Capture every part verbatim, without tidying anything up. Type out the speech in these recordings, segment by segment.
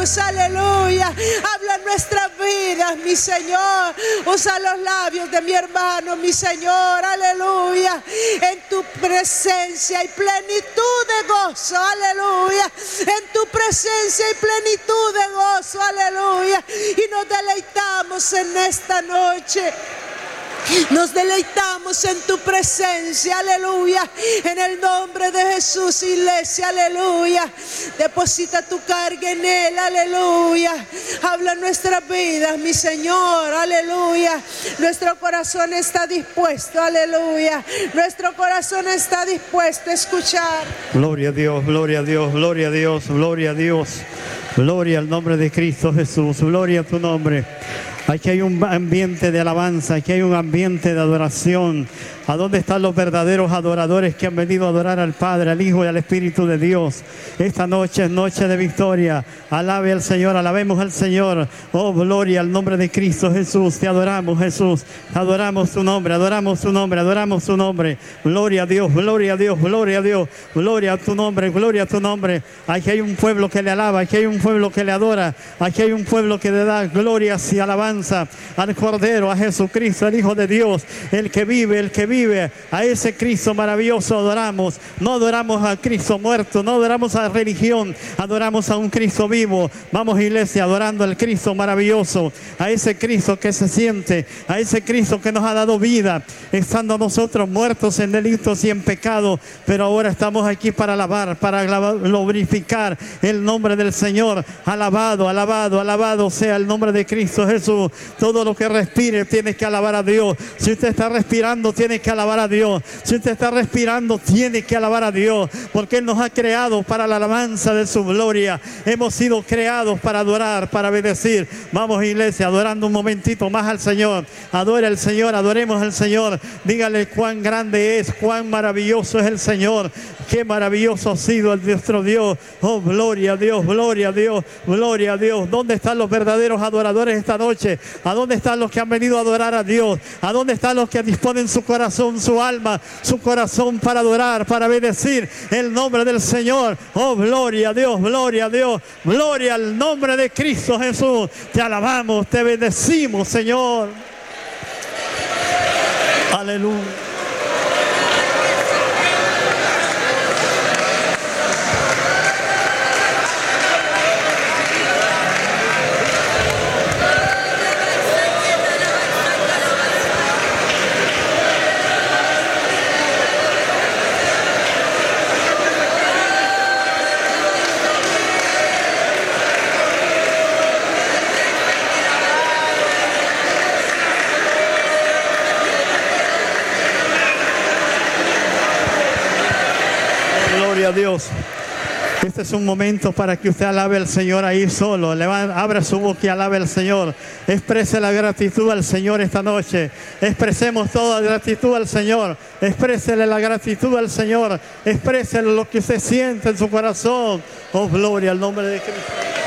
Jesús, aleluya. Habla en nuestras vidas, mi Señor. Usa los labios de mi hermano, mi Señor, aleluya. En tu presencia hay plenitud de gozo, aleluya. En tu presencia hay plenitud de gozo, aleluya. Y nos deleitamos en esta noche. Nos deleitamos en tu presencia, aleluya. En el nombre de Jesús, iglesia, aleluya. Deposita tu carga en él, aleluya. Habla nuestras vidas, mi Señor, aleluya. Nuestro corazón está dispuesto, aleluya. Nuestro corazón está dispuesto a escuchar. Gloria a Dios, gloria a Dios, gloria a Dios, gloria a Dios. Gloria al nombre de Cristo Jesús, gloria a tu nombre. Aquí hay un ambiente de alabanza, aquí hay un ambiente de adoración. ¿A dónde están los verdaderos adoradores que han venido a adorar al Padre, al Hijo y al Espíritu de Dios? Esta noche es noche de victoria. Alabe al Señor, alabemos al Señor. Oh, gloria al nombre de Cristo Jesús. Te adoramos, Jesús. Adoramos tu nombre, adoramos tu nombre, adoramos tu nombre. Gloria a Dios, gloria a Dios, gloria a Dios. Gloria a tu nombre, gloria a tu nombre. Aquí hay un pueblo que le alaba, aquí hay un pueblo que le adora. Aquí hay un pueblo que le da glorias y alabanza al Cordero, a Jesucristo, el Hijo de Dios, el que vive, el que vive. Vive a ese Cristo maravilloso adoramos. No adoramos a Cristo muerto, no adoramos a la religión, adoramos a un Cristo vivo. Vamos, iglesia, adorando al Cristo maravilloso, a ese Cristo que se siente, a ese Cristo que nos ha dado vida, estando nosotros muertos en delitos y en pecado, pero ahora estamos aquí para alabar, para glorificar el nombre del Señor. Alabado, alabado, alabado sea el nombre de Cristo Jesús. Todo lo que respire tiene que alabar a Dios. Si usted está respirando, tiene que alabar a Dios. Si usted está respirando, tiene que alabar a Dios, porque Él nos ha creado para la alabanza de su gloria. Hemos sido creados para adorar, para bendecir. Vamos, iglesia, adorando un momentito más al Señor. Adore al Señor, adoremos al Señor. Dígale cuán grande es, cuán maravilloso es el Señor. Qué maravilloso ha sido el nuestro Dios. Oh, gloria a Dios, gloria a Dios, gloria a Dios. ¿Dónde están los verdaderos adoradores esta noche? ¿A dónde están los que han venido a adorar a Dios? ¿A dónde están los que disponen su corazón, su alma, su corazón para adorar, para bendecir el nombre del Señor? Oh, gloria a Dios, gloria a Dios, gloria al nombre de Cristo Jesús. Te alabamos, te bendecimos, Señor. Aleluya. A Dios. Este es un momento para que usted alabe al Señor ahí solo. Levanta, abra su boca y alabe al Señor. Exprese la gratitud al Señor esta noche. Expresemos toda gratitud al Señor. Exprésele la gratitud al Señor. Exprésele lo que usted siente en su corazón. Oh, gloria al nombre de Cristo.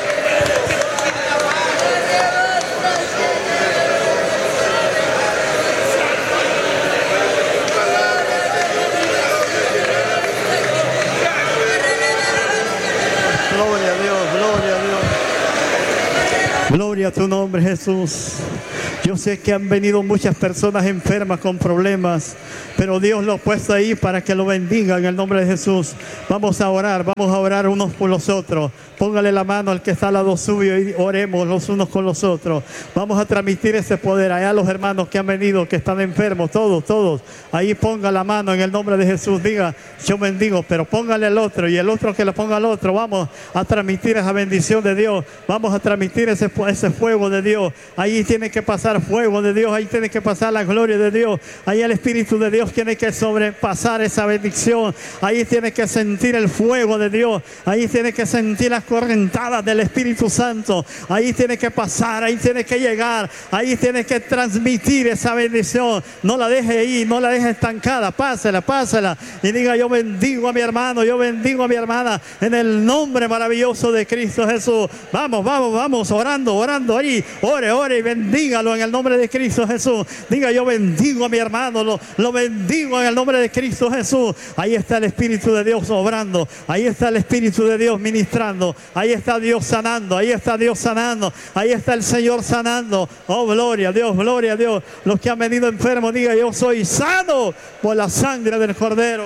Gloria a tu nombre, Jesús. Yo sé que han venido muchas personas enfermas con problemas, pero Dios lo ha puesto ahí para que lo bendiga en el nombre de Jesús. Vamos a orar, vamos a orar unos por los otros. Póngale la mano al que está al lado suyo y oremos los unos con los otros. Vamos a transmitir ese poder allá a los hermanos que han venido, que están enfermos, todos, todos. Ahí ponga la mano en el nombre de Jesús. Diga, yo bendigo, pero póngale al otro y el otro que le ponga al otro. Vamos a transmitir esa bendición de Dios. Vamos a transmitir ese, ese fuego de Dios. Ahí tiene que pasar fuego de Dios, ahí tiene que pasar la gloria de Dios. Ahí el Espíritu de Dios tiene que sobrepasar esa bendición. Ahí tiene que sentir el fuego de Dios. Ahí tiene que sentir las correntadas del Espíritu Santo. Ahí tiene que pasar, ahí tiene que llegar, ahí tiene que transmitir esa bendición. No la deje ahí, no la deje estancada. Pásela, pásela y diga, yo bendigo a mi hermano, yo bendigo a mi hermana en el nombre maravilloso de Cristo Jesús. Vamos, vamos, vamos, orando, orando ahí. Ore, ore y bendígalo en el nombre de Cristo Jesús. Diga, yo bendigo a mi hermano, lo, lo bendigo en el nombre de Cristo Jesús. Ahí está el Espíritu de Dios obrando, ahí está el Espíritu de Dios ministrando, ahí está Dios sanando, ahí está Dios sanando, ahí está el Señor sanando. Oh, gloria a Dios, gloria a Dios. Los que han venido enfermos, diga, yo soy sano por la sangre del Cordero.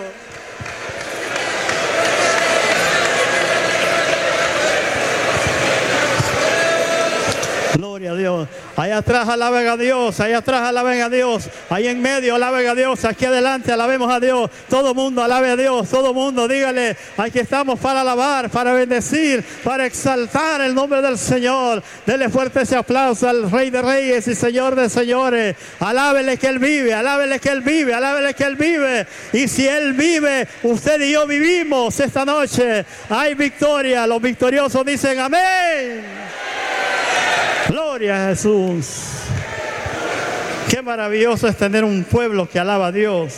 Gloria a Dios. Allá atrás alaben a Dios, allá atrás alaben a Dios, ahí en medio alaben a Dios, aquí adelante alabemos a Dios. Todo mundo alabe a Dios, todo mundo dígale, aquí estamos para alabar, para bendecir, para exaltar el nombre del Señor. Dele fuerte ese aplauso al Rey de Reyes y Señor de Señores. Alábele que Él vive, alábele que Él vive, alábele que Él vive. Y si Él vive, usted y yo vivimos esta noche. Hay victoria, los victoriosos dicen amén. Gloria a Jesús. Qué maravilloso es tener un pueblo que alaba a Dios.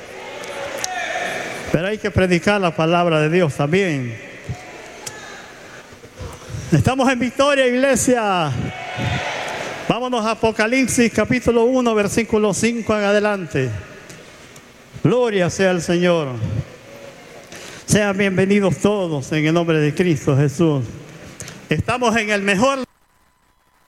Pero hay que predicar la palabra de Dios también. Estamos en victoria, iglesia. Vámonos a Apocalipsis capítulo uno, versículo cinco en adelante. Gloria sea el Señor. Sean bienvenidos todos en el nombre de Cristo Jesús. Estamos en el mejor